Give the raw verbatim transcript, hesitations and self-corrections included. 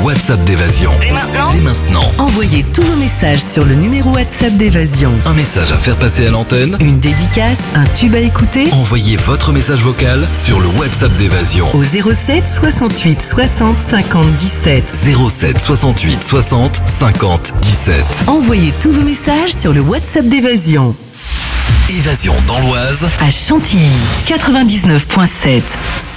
WhatsApp d'Évasion. Dès maintenant Dès maintenant. Envoyez tous vos messages sur le numéro WhatsApp d'Évasion. Un message à faire passer à l'antenne. Une dédicace, un tube à écouter. Envoyez votre message vocal sur le WhatsApp d'Évasion. Au zéro sept soixante-huit soixante cinquante dix-sept. zéro sept soixante-huit soixante cinquante dix-sept. Envoyez tous vos messages sur le WhatsApp d'Évasion. Évasion dans l'Oise. À Chantilly, quatre-vingt-dix-neuf virgule sept.